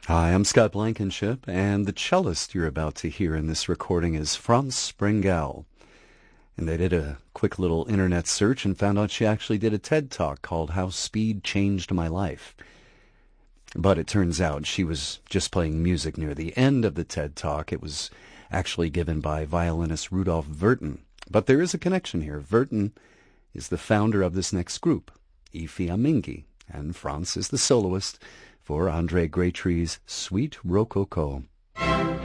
Hi, I'm Scott Blankenship, and the cellist you're about to hear in this recording is Franz Sprengel. And they did a quick little internet search and found out she actually did a TED Talk called How Speed Changed My Life. But it turns out she was just playing music near the end of the TED Talk. It was actually given by violinist Rudolf Wirthen. But there is a connection here. Wirthen is the founder of this next group, I Fiammingi, and Franz is the soloist for Andre Graytree's Sweet Rococo.